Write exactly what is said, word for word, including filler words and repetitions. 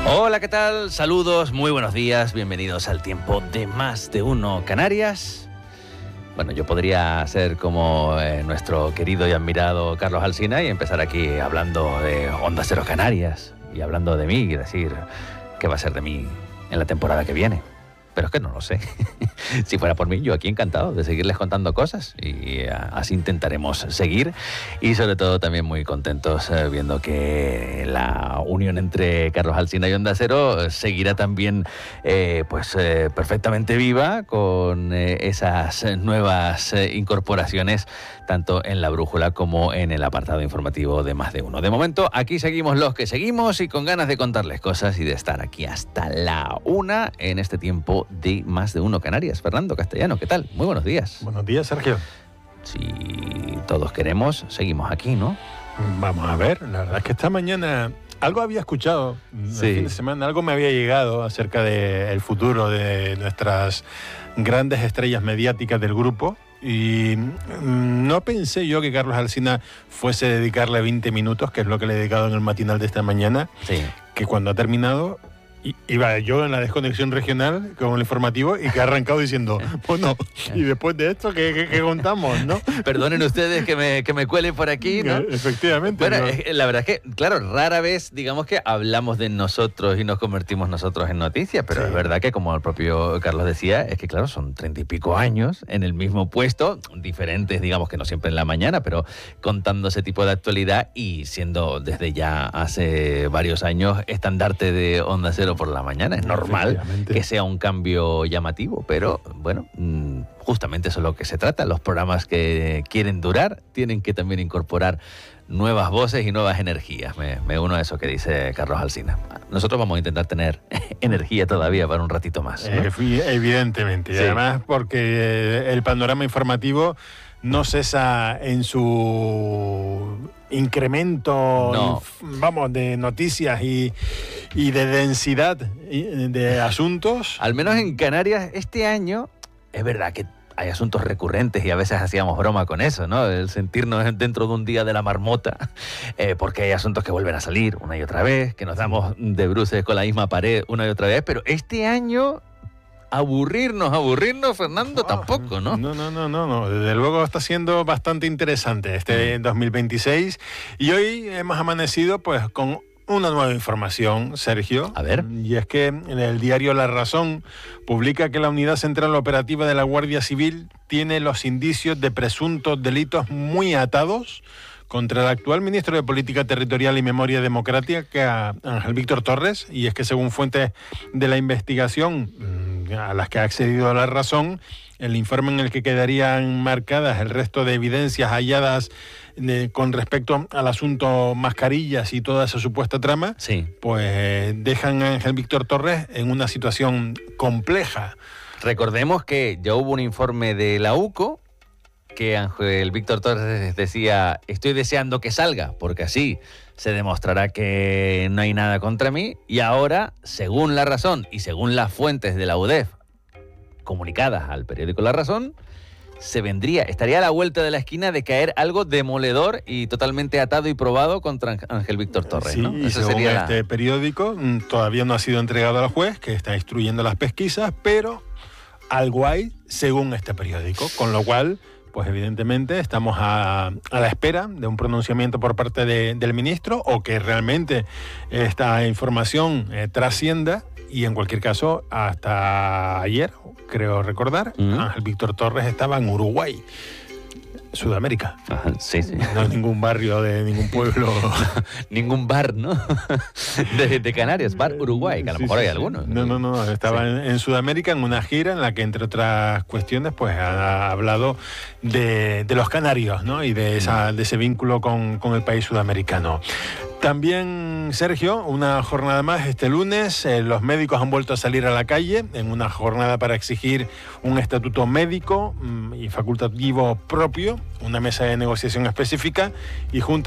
Hola, ¿qué tal? Saludos, muy buenos días, bienvenidos al tiempo de Más de Uno Canarias. Bueno, yo podría ser como eh, nuestro querido y admirado Carlos Alsina y empezar aquí hablando de Onda Cero Canarias y hablando de mí y decir qué va a ser de mí en la temporada que viene. Pero es que no lo sé. Si fuera por mí, yo aquí encantado de seguirles contando cosas y uh, así intentaremos seguir y sobre todo también muy contentos uh, viendo que la unión entre Carlos Alsina y Onda Cero seguirá también eh, pues eh, perfectamente viva con eh, esas nuevas eh, incorporaciones tanto en la brújula como en el apartado informativo de Más de Uno. De momento, aquí seguimos los que seguimos y con ganas de contarles cosas y de estar aquí hasta la una en este tiempo de Más de Uno Canarias. Fernando Castellano, ¿qué tal? Muy buenos días. Buenos días, Sergio. Si todos queremos, seguimos aquí, ¿no? Vamos a ver, la verdad es que esta mañana algo había escuchado, sí. El fin de semana, algo me había llegado acerca del futuro de nuestras grandes estrellas mediáticas del grupo. Y no pensé yo que Carlos Alsina fuese a dedicarle veinte minutos, que es lo que le he dedicado en el matinal de esta mañana, sí. Que cuando ha terminado iba yo en la desconexión regional con el informativo y que ha arrancado diciendo, bueno, y después de esto, ¿qué, qué, qué contamos, no? Perdonen ustedes que me, que me cuele por aquí, ¿no? Efectivamente. Bueno, ¿no? es, la verdad es que, claro, rara vez, digamos que hablamos de nosotros y nos convertimos nosotros en noticias, pero sí. Es verdad que, como el propio Carlos decía, es que, claro, son treinta y pico años en el mismo puesto, diferentes, digamos que no siempre en la mañana, pero contando ese tipo de actualidad y siendo desde ya hace varios años estandarte de Onda Cero por la mañana. Es normal que sea un cambio llamativo, pero bueno, justamente eso es lo que se trata. Los programas que quieren durar tienen que también incorporar nuevas voces y nuevas energías. Me, me uno a eso que dice Carlos Alsina. Nosotros vamos a intentar tener energía todavía para un ratito más, ¿no? Evidentemente, y sí. Además porque el panorama informativo no cesa en su incremento, no. vamos, de noticias y, y de densidad de asuntos. Al menos en Canarias este año es verdad que hay asuntos recurrentes y a veces hacíamos broma con eso, ¿no? El sentirnos dentro de un día de la marmota, eh, porque hay asuntos que vuelven a salir una y otra vez, que nos damos de bruces con la misma pared una y otra vez, pero este año aburrirnos, aburrirnos, Fernando, oh, tampoco, ¿no? No, no, no, no, no. Desde luego está siendo bastante interesante este dos mil veintiséis y hoy hemos amanecido pues con una nueva información, Sergio. A ver. Y es que en el diario La Razón publica que la Unidad Central Operativa de la Guardia Civil tiene los indicios de presuntos delitos muy atados contra el actual ministro de Política Territorial y Memoria Democrática, Ángel Víctor Torres, y es que según fuentes de la investigación a las que ha accedido a La Razón, el informe en el que quedarían marcadas el resto de evidencias halladas de, con respecto al asunto mascarillas y toda esa supuesta trama, sí. Pues dejan a Ángel Víctor Torres en una situación compleja. Recordemos que ya hubo un informe de la U C O que Ángel Víctor Torres decía, estoy deseando que salga, porque así se demostrará que no hay nada contra mí, y ahora, según La Razón y según las fuentes de la U D E F comunicadas al periódico La Razón, se vendría, estaría a la vuelta de la esquina de caer algo demoledor y totalmente atado y probado contra Ángel Víctor Torres, sí, ¿no? Y Eso según sería este la... periódico, todavía no ha sido entregado al juez, que está instruyendo las pesquisas, pero algo hay, según este periódico, con lo cual, pues evidentemente estamos a, a la espera de un pronunciamiento por parte de, del ministro o que realmente esta información eh, trascienda y en cualquier caso hasta ayer, creo recordar, uh-huh. Ángel Víctor Torres estaba en Uruguay, Sudamérica. Ajá, sí, sí. No en ningún barrio de ningún pueblo. No, ningún bar, ¿no? De, de Canarias, bar Uruguay, que a lo sí, mejor sí, hay sí. algunos. No, no, no, estaba sí. en, en Sudamérica en una gira en la que, entre otras cuestiones, pues ha hablado de, de los canarios, ¿no? Y de, esa, de ese vínculo con, con el país sudamericano. También, Sergio, una jornada más este lunes. Eh, los médicos han vuelto a salir a la calle en una jornada para exigir un estatuto médico mmm, y facultativo propio, una mesa de negociación específica y junta